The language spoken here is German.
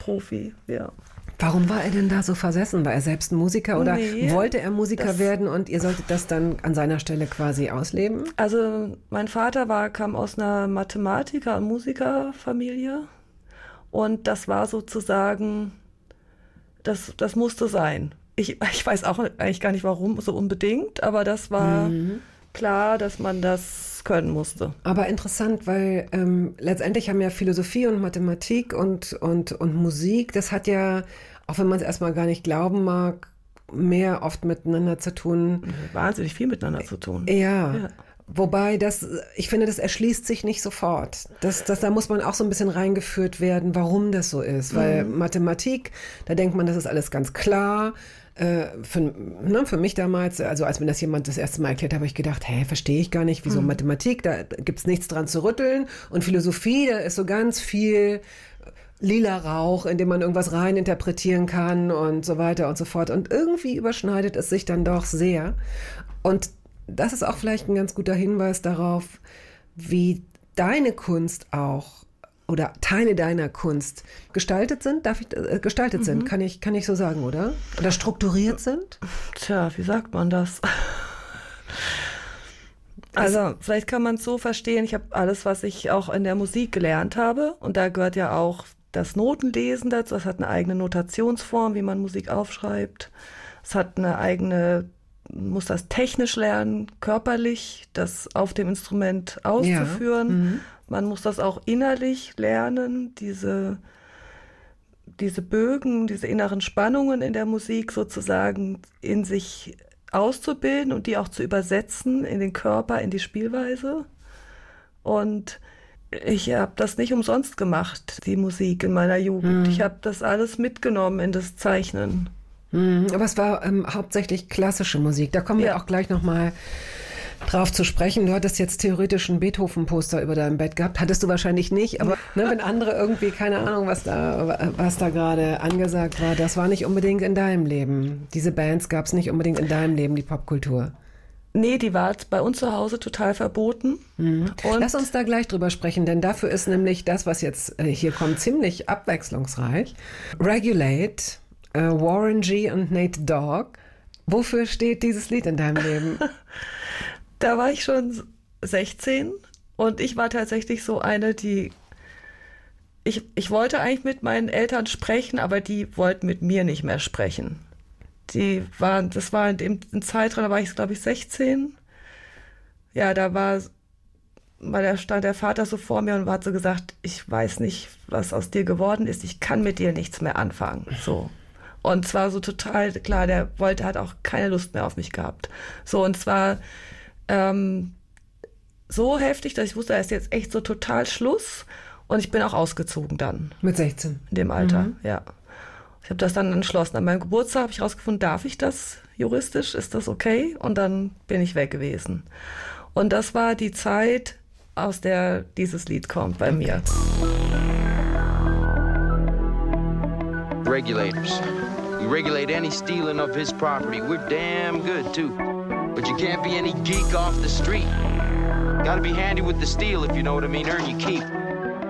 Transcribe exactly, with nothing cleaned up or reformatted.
Profi, ja. Warum war er denn da so versessen? War er selbst ein Musiker oder Nee, wollte er Musiker das- werden und ihr solltet das dann an seiner Stelle quasi ausleben? Also mein Vater war, kam aus einer Mathematiker- und Musikerfamilie und das war sozusagen, das, das musste sein. Ich, ich weiß auch eigentlich gar nicht, warum so unbedingt, aber das war Mhm. klar, dass man das können musste. Aber interessant, weil ähm, letztendlich haben ja Philosophie und Mathematik und, und, und Musik, das hat ja, auch wenn man es erstmal gar nicht glauben mag, mehr oft miteinander zu tun. Wahnsinnig viel miteinander zu tun. Ja. Ja. Wobei das, ich finde, das erschließt sich nicht sofort. Das, das, da muss man auch so ein bisschen reingeführt werden, warum das so ist. Weil Mhm. Mathematik, da denkt man, das ist alles ganz klar. Äh, für, ne, für mich damals, also als mir das jemand das erste Mal erklärt hat, habe ich gedacht, hä, verstehe ich gar nicht, wieso Mhm. Mathematik, da gibt's nichts dran zu rütteln. Und Philosophie, da ist so ganz viel lila Rauch, in dem man irgendwas rein interpretieren kann und so weiter und so fort. Und irgendwie überschneidet es sich dann doch sehr. Und das ist auch vielleicht ein ganz guter Hinweis darauf, wie deine Kunst auch oder Teile deiner Kunst gestaltet sind, darf ich, äh, gestaltet Mhm. sind, kann ich, kann ich so sagen, oder? Oder strukturiert sind? Tja, wie sagt man das? Also vielleicht kann man es so verstehen, ich habe alles, was ich auch in der Musik gelernt habe und da gehört ja auch das Notenlesen dazu, das hat eine eigene Notationsform, wie man Musik aufschreibt. Es hat eine eigene, muss das technisch lernen, körperlich, das auf dem Instrument auszuführen. Ja. Mhm. Man muss das auch innerlich lernen, diese, diese Bögen, diese inneren Spannungen in der Musik sozusagen in sich auszubilden und die auch zu übersetzen in den Körper, in die Spielweise. Und ich habe das nicht umsonst gemacht, die Musik in meiner Jugend. Mhm. Ich habe das alles mitgenommen in das Zeichnen. Mhm. Aber es war ähm, hauptsächlich klassische Musik. Da kommen wir Ja. auch gleich nochmal drauf zu sprechen. Du hattest jetzt theoretisch ein Beethoven-Poster über deinem Bett gehabt. Hattest du wahrscheinlich nicht, aber ne, wenn andere irgendwie, keine Ahnung, was da, was da gerade angesagt war, das war nicht unbedingt in deinem Leben. Diese Bands gab es nicht unbedingt in deinem Leben, die Popkultur. Nee, die war bei uns zu Hause total verboten. Mhm. Und Lass uns da gleich drüber sprechen, denn dafür ist nämlich das, was jetzt äh, hier kommt, ziemlich abwechslungsreich. Regulate, äh, Warren G. und Nate Dogg. Wofür steht dieses Lied in deinem Leben? da war ich schon sechzehn und ich war tatsächlich so eine, die ich, ich wollte eigentlich mit meinen Eltern sprechen, aber die wollten mit mir nicht mehr sprechen. Die waren, das war in dem in Zeitraum, da war ich, glaube ich, sechzehn. Ja, da war, weil da stand der Vater so vor mir und hat so gesagt, ich weiß nicht, was aus dir geworden ist, ich kann mit dir nichts mehr anfangen. So. Und zwar so total klar, der wollte, hat auch keine Lust mehr auf mich gehabt. So, und zwar ähm, so heftig, dass ich wusste, da ist jetzt echt so total Schluss. Und ich bin auch ausgezogen dann. Mit sechzehn? In dem Alter, Mhm. ja. Ich habe das dann entschlossen. An meinem Geburtstag habe ich rausgefunden, darf ich das juristisch? Ist das okay? Und dann bin ich weg gewesen. Und das war die Zeit, aus der dieses Lied kommt bei mir. Regulators. We regulate any stealing of his property. We're damn good, too. But you can't be any geek off the street. Gotta be handy with the steel, if you know what I mean. Earn your keep.